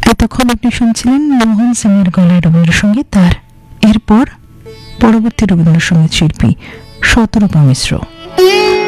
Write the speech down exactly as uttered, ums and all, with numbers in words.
এতক্ষণ আপনি শুনছিলেন মোহন সিংয়ের গলায় রবীন্দ্রসঙ্গীত, তার এরপর পরবর্তী রবীন্দ্রসঙ্গীত শিল্পী শতরূপা মিশ্র।